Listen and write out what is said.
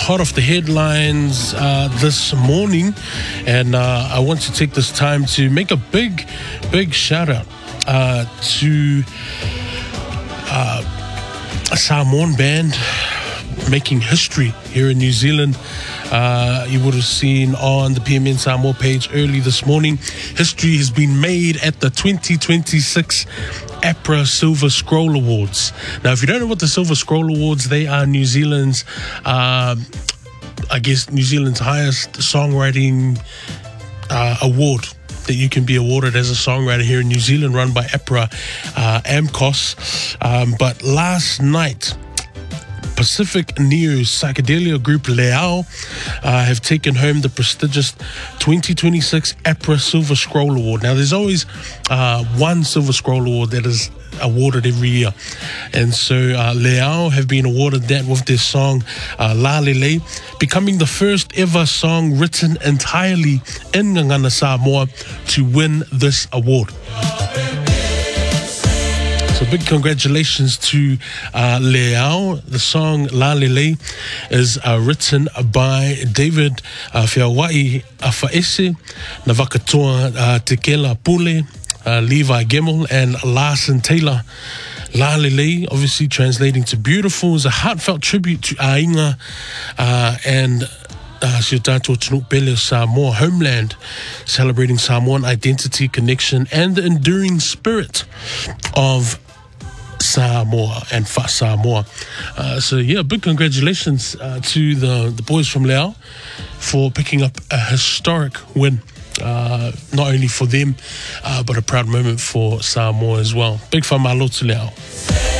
hot off the headlines this morning, and I want to take this time to make a big shout out to a Samoan band making history here in New Zealand. You would have seen on the PMN Samoa page early this morning, history has been made at the 2026 APRA Silver Scroll Awards. Now, if you don't know what the Silver Scroll Awards, they are New Zealand's, New Zealand's highest songwriting award that you can be awarded as a songwriter here in New Zealand, run by APRA AMCOS. But last night, Pacific Neo psychedelia group Leao have taken home the prestigious 2026 APRA Silver Scroll Award. Now, there's always one Silver Scroll Award that is awarded every year, and so Leao have been awarded that with their song La Lele, becoming the first ever song written entirely in Ngangana Samoa to win this award. So big congratulations to Leao. The song La Lele is written by David Whiawai Afaese, Navakatoa Tekela Pule, Levi Gemmell and Larson Taylor. La Lele, obviously translating to beautiful, is a heartfelt tribute to Ainga and Siutato Tunupele Samoa homeland, celebrating Samoan identity, connection, and the enduring spirit of Samoa and Fa Samoa. So yeah, big congratulations to the boys from Leao for picking up a historic win. Not only for them, but a proud moment for Samoa as well. Big whamalo to Leao.